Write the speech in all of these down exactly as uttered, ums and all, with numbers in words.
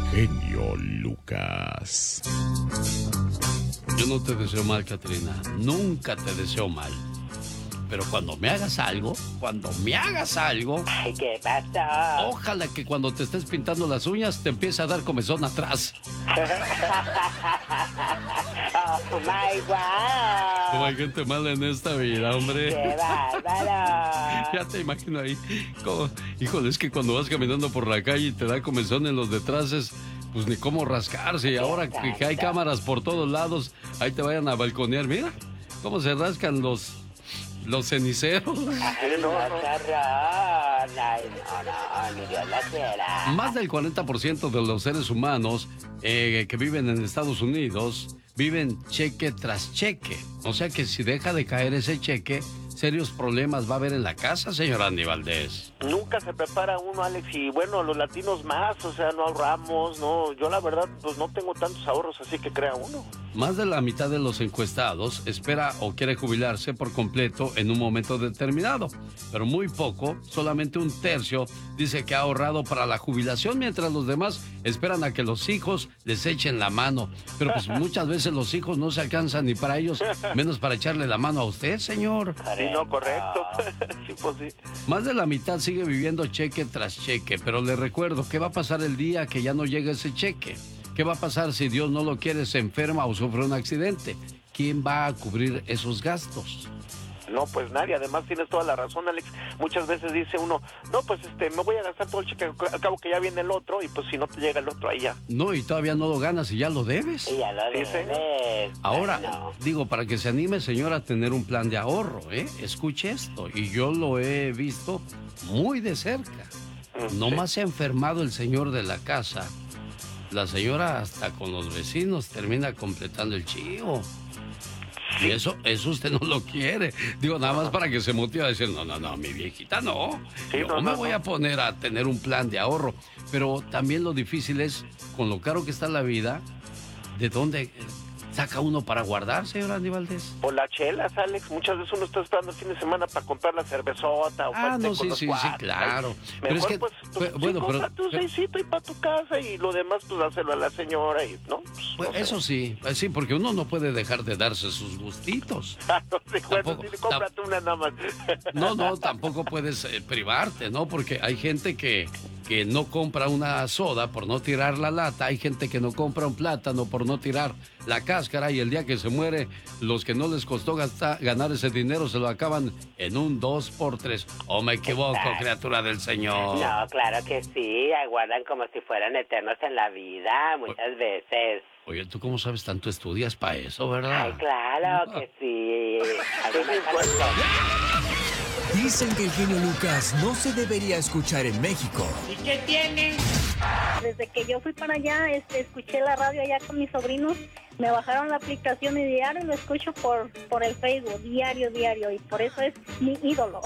genio Lucas. Yo no te deseo mal, Catrina. Nunca te deseo mal. Pero cuando me hagas algo, cuando me hagas algo... Ay, ¿qué pasó? Ojalá que cuando te estés pintando las uñas te empiece a dar comezón atrás. Oh, my God. Como hay gente mala en esta vida, hombre. ¡Qué bárbaro! Ya te imagino ahí. Como, híjole, es que cuando vas caminando por la calle y te da comezón en los detraces, pues ni cómo rascarse. Y ahora que, que hay cámaras por todos lados, ahí te vayan a balconear. Mira cómo se rascan los... Los ceniceros. Ay, no, no. Ay, no, no, ni Dios la quiera. Más del cuarenta por ciento de los seres humanos eh, que viven en Estados Unidos viven cheque tras cheque. O sea que si deja de caer ese cheque, serios problemas va a haber en la casa, señor Andy Valdés. Nunca se prepara uno, Alex, y bueno, los latinos más, o sea, no ahorramos, no, yo la verdad, pues no tengo tantos ahorros, así que crea uno. Más de la mitad de los encuestados espera o quiere jubilarse por completo en un momento determinado, pero muy poco, solamente un tercio, dice que ha ahorrado para la jubilación, mientras los demás esperan a que los hijos les echen la mano. Pero pues muchas veces los hijos no se alcanzan ni para ellos, menos para echarle la mano a usted, señor. Sí, no, correcto. Sí, pues sí. Más de la mitad sigue viviendo cheque tras cheque, pero le recuerdo, ¿qué va a pasar el día que ya no llegue ese cheque? ¿Qué va a pasar si Dios no lo quiere, se enferma o sufre un accidente? ¿Quién va a cubrir esos gastos? No, pues nadie. Además tienes toda la razón, Alex. Muchas veces dice uno, no, pues este, me voy a gastar todo el cheque, al cabo que ya viene el otro, y pues si no te llega el otro, ahí ya. No, y todavía no lo ganas y ya lo debes. Y ya lo debes. Ahora, Bueno. digo, para que se anime, señora, a tener un plan de ahorro, ¿eh? Escuche esto, y yo lo he visto muy de cerca. No más se ha enfermado el señor de la casa. La señora hasta con los vecinos termina completando el chivo. Y eso, eso usted no lo quiere. Digo, nada más para que se motive a decir, no, no, no, mi viejita no. Sí, Yo no, me no, voy no. a poner a tener un plan de ahorro. Pero también lo difícil es, con lo caro que está la vida, ¿de dónde saca uno para guardar, señor Andy Valdés? O las chelas, Alex. Muchas veces uno está esperando el fin de semana para comprar la cervezota o Ah, para no, con sí, los sí, sí, cuates. claro. Ay, Pero es mejor, que, pues, pues, pues, bueno, sí, pero- compra tu pero- seisito y para tu casa y lo demás, pues, hacerlo a la señora y, ¿no? Pues, Pues no sé. eso sí, pues sí, porque uno no puede dejar de darse sus gustitos. Claro, sí, bueno, Tampoco- sí, cómprate una nada más. No, no, tampoco puedes eh, privarte, ¿no? Porque hay gente que, que no compra una soda por no tirar la lata, hay gente que no compra un plátano por no tirar la cáscara, y el día que se muere, los que no les costó gastar, ganar ese dinero se lo acaban en un dos por tres. ¿O me equivoco, criatura del Señor? No, claro que sí, aguardan como si fueran eternos en la vida, muchas veces. Oye, ¿tú cómo sabes tanto estudias para eso, verdad? Ay, claro que sí. A mí me encanta. Dicen que el genio Lucas no se debería escuchar en México. ¿Y qué tiene? Desde que yo fui para allá, este, escuché la radio allá con mis sobrinos, me bajaron la aplicación y diario lo escucho por, por el Facebook, diario, diario, y por eso es mi ídolo.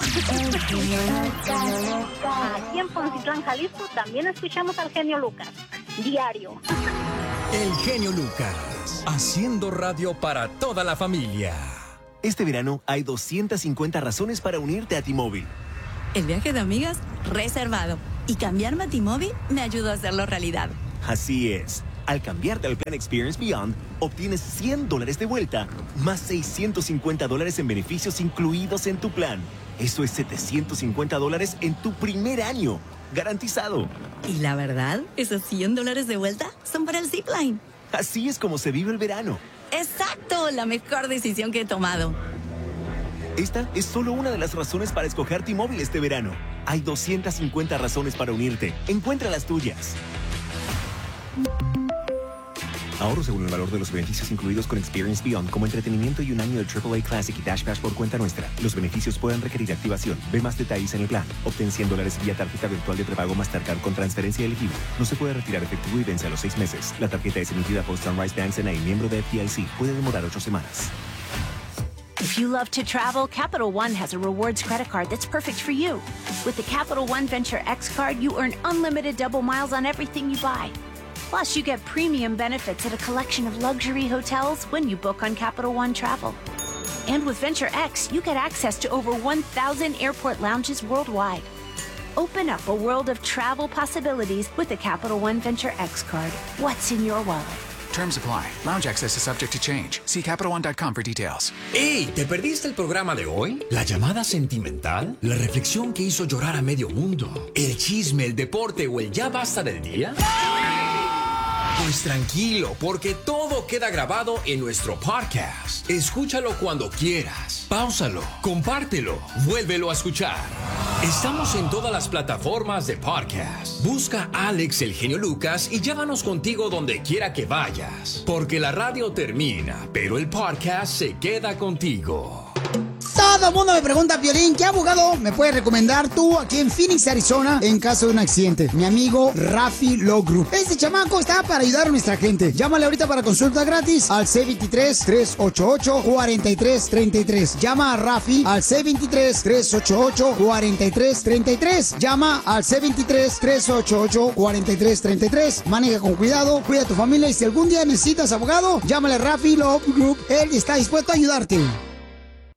Aquí en Poncitlán, Jalisco, también escuchamos al genio Lucas, diario. El genio Lucas, haciendo radio para toda la familia. Este verano hay doscientas cincuenta razones para unirte a T-Mobile. El viaje de amigas, reservado. Y cambiarme a T-Mobile me ayudó a hacerlo realidad. Así es. Al cambiarte al plan Experience Beyond, obtienes cien dólares de vuelta, más seiscientos cincuenta dólares en beneficios incluidos en tu plan. Eso es setecientos cincuenta dólares en tu primer año. Garantizado. Y la verdad, esos cien dólares de vuelta son para el Zipline. Así es como se vive el verano. ¡Exacto! La mejor decisión que he tomado. Esta es solo una de las razones para escoger T-Mobile este verano. Hay doscientas cincuenta razones para unirte. Encuentra las tuyas. Ahorro según el valor de los beneficios incluidos con Experience Beyond, como entretenimiento y un año de triple A Classic y Dash Pass por cuenta nuestra. Los beneficios pueden requerir activación. Ve más detalles en el plan. Obtén cien dólares vía tarjeta virtual de prepago Mastercard con transferencia elegible. No se puede retirar efectivo y vence a los seis meses. La tarjeta es emitida por Sunrise Banks N A, miembro de F D I C. Puede demorar ocho semanas. If you love to travel, Capital One has a rewards credit card that's perfect for you. With the Capital One Venture X card, you earn unlimited double miles on everything you buy. Plus, you get premium benefits at a collection of luxury hotels when you book on Capital One Travel. And with Venture X, you get access to over one thousand airport lounges worldwide. Open up a world of travel possibilities with the Capital One Venture X card. What's in your wallet? Terms apply. Lounge access is subject to change. See Capital One dot com for details. ¡Ey! ¿Te perdiste el programa de hoy? ¿La llamada sentimental? ¿La reflexión que hizo llorar a medio mundo? ¿El chisme, el deporte o el ya basta del día? Pues tranquilo, porque todo queda grabado en nuestro podcast. Escúchalo cuando quieras. Páusalo, compártelo, vuélvelo a escuchar. Estamos en todas las plataformas de podcast. Busca Alex El Genio Lucas y llévanos contigo donde quiera que vayas. Porque la radio termina, pero el podcast se queda contigo. Todo el mundo me pregunta, Piolín, ¿qué abogado me puedes recomendar tú aquí en Phoenix, Arizona, en caso de un accidente? Mi amigo Rafi Law Group. Este chamaco está para ayudar a nuestra gente. Llámale ahorita para consulta gratis al seis dos tres, tres ocho ocho, cuatro tres tres tres. Llama a Rafi al seis dos tres, tres ocho ocho, cuatro tres tres tres. Llama al seis dos tres, tres ocho ocho, cuatro tres tres tres. Maneja con cuidado, cuida a tu familia y si algún día necesitas abogado, llámale a Rafi Law Group. Él está dispuesto a ayudarte.